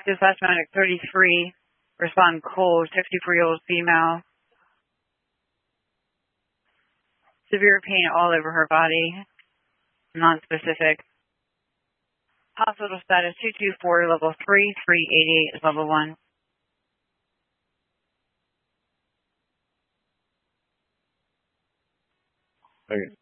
Dispatch medic 33. Respond cold, 64-year-old female. Severe pain all over her body. Non-specific. Hospital status 224, level 3, 388 is level 1. Okay.